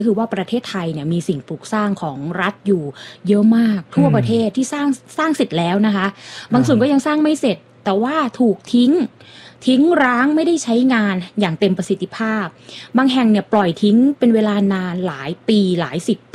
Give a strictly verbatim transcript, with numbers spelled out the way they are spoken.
ก็คือว่าประเทศไทยเนี่ยมีสิ่งปลูกสร้างของรัฐอยู่เยอะมากทั่วประเทศที่สร้างสร้างเสร็จแล้วนะคะบางส่วนก็ยังสร้างไม่เสร็จแต่ว่าถูกทิ้งทิ้งร้างไม่ได้ใช้งานอย่างเต็มประสิทธิภาพบางแห่งเนี่ยปล่อยทิ้งเป็นเวลานานหลายปีหลายสิบปี